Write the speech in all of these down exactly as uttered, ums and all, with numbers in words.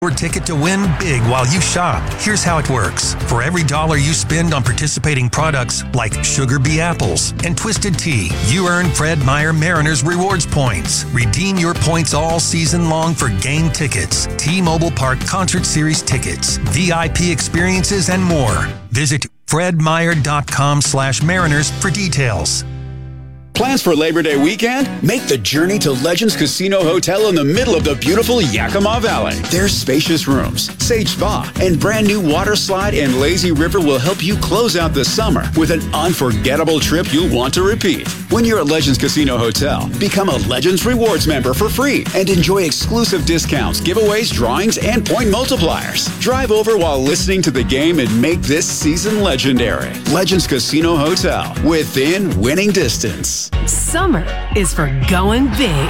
Your ticket to win big while you shop. Here's how it works. For every dollar you spend on participating products like Sugar Bee Apples and Twisted Tea, you earn Fred Meyer Mariners Rewards points. Redeem your points all season long for game tickets, T-Mobile Park Concert Series tickets, V I P experiences, and more. Visit fredmeyer.com slash mariners for details. Plans for Labor Day weekend? Make the journey to Legends Casino Hotel in the middle of the beautiful Yakima Valley. Their spacious rooms, Sage Spa, and brand new water slide and lazy river will help you close out the summer with an unforgettable trip you'll want to repeat. When you're at Legends Casino Hotel, become a Legends Rewards member for free and enjoy exclusive discounts, giveaways, drawings, and point multipliers. Drive over while listening to the game and make this season legendary. Legends Casino Hotel, within winning distance. Summer is for going big.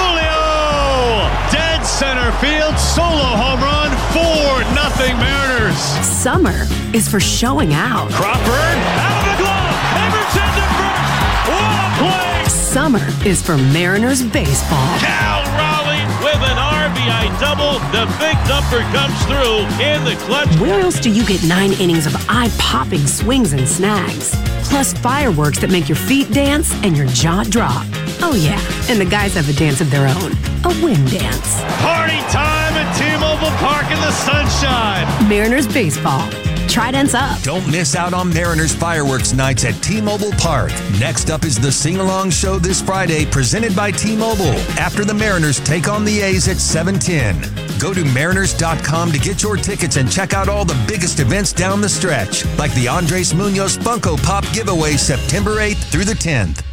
Julio! Dead center field, solo home run, four nothing Mariners. Summer is for showing out. Crawford, out of the glove, Emerson to first. What a play! Summer is for Mariners baseball. Cal Raleigh with an R B I double. The big thumper comes through in the clutch. Where else do you get nine innings of eye-popping swings and snags? Plus fireworks that make your feet dance and your jaw drop. Oh yeah, and the guys have a dance of their own, a wind dance. Party time at T-Mobile Park in the sunshine. Mariners baseball. Tridents up. Don't miss out on Mariners fireworks nights at T-Mobile Park. Next up is the Sing-Along Show this Friday, presented by T-Mobile, after the Mariners take on the A's at seven ten. Go to mariners dot com to get your tickets and check out all the biggest events down the stretch, like the Andres Munoz Funko Pop giveaway September eighth through the tenth.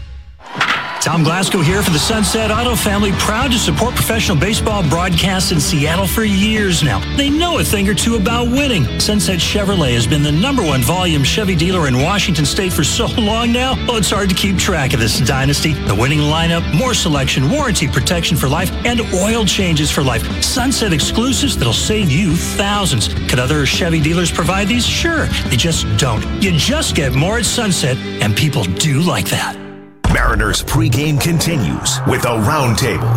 Tom Glasgow here for the Sunset Auto family, proud to support professional baseball broadcasts in Seattle for years now. They know a thing or two about winning. Sunset Chevrolet has been the number one volume Chevy dealer in Washington State for so long now, well, it's hard to keep track of this dynasty. The winning lineup, more selection, warranty protection for life, and oil changes for life. Sunset exclusives that'll save you thousands. Could other Chevy dealers provide these? Sure, they just don't. You just get more at Sunset, and people do like that. Mariners pregame continues with a roundtable.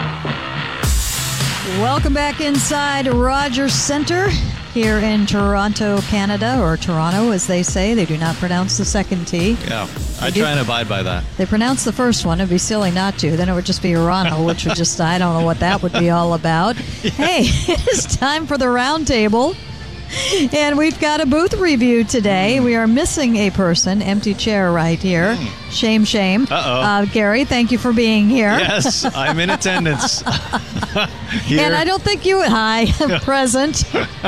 Welcome back inside Rogers Centre here in Toronto, Canada, or Toronto, as they say. They do not pronounce the second T. Yeah, I try and abide by that. They pronounce the first one. It'd be silly not to. Then it would just be Toronto, which would just, I don't know what that would be all about. Yeah. Hey, it is time for the roundtable. And we've got a booth review today. We are missing a person. Empty chair right here. Mm. Shame, shame. Uh-oh. Uh, Gary, thank you for being here. Yes, I'm in attendance. And I don't think you would... Hi, present.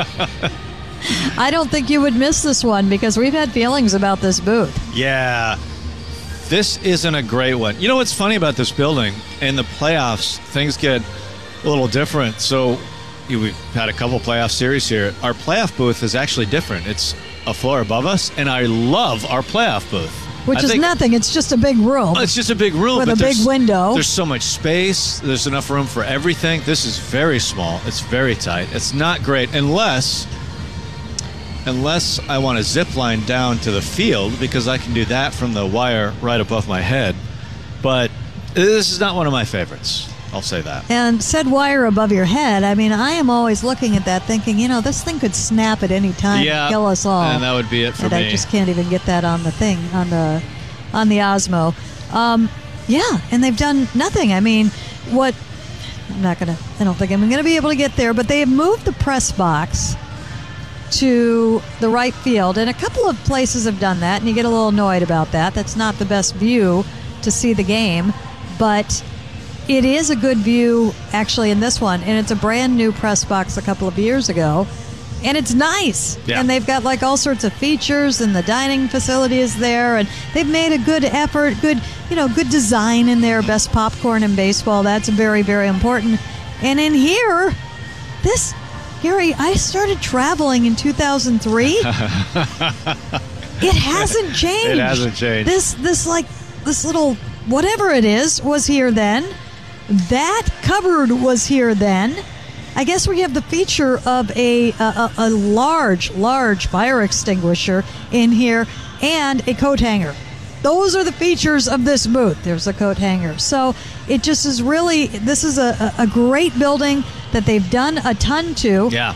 I don't think you would miss this one because we've had feelings about this booth. Yeah. This isn't a great one. You know what's funny about this building? In the playoffs, things get a little different. So... We've had a couple playoff series here. Our playoff booth is actually different. It's a floor above us, and I love our playoff booth. Which I is nothing. It's just a big room. It's just a big room. With but a big window. There's so much space. There's enough room for everything. This is very small. It's very tight. It's not great unless, unless I want to zip line down to the field, because I can do that from the wire right above my head. But this is not one of my favorites. I'll say that. And said wire above your head, I mean, I am always looking at that thinking, you know, this thing could snap at any time yeah, and kill us all. And that would be it for and me. I just can't even get that on the thing, on the on the Osmo. Um, yeah, and they've done nothing. I mean, what, I'm not going to, I don't think I'm going to be able to get there, but they have moved the press box to the right field. And a couple of places have done that, and you get a little annoyed about that. That's not the best view to see the game, but... It is a good view, actually, in this one, and it's a brand new press box a couple of years ago, and it's nice. Yeah. And they've got like all sorts of features, and the dining facility is there, and they've made a good effort, good, you know, good design in there. Best popcorn in baseball. That's very, very important. And in here, this, Gary, I started traveling in two thousand three. It hasn't changed. It hasn't changed. This, this like, this little whatever it is was here then. That cupboard was here then. I guess we have the feature of a, a a large, large fire extinguisher in here and a coat hanger. those are the features of this booth. There's a coat hanger. So it just is really, this is a, a great building that they've done a ton to. Yeah.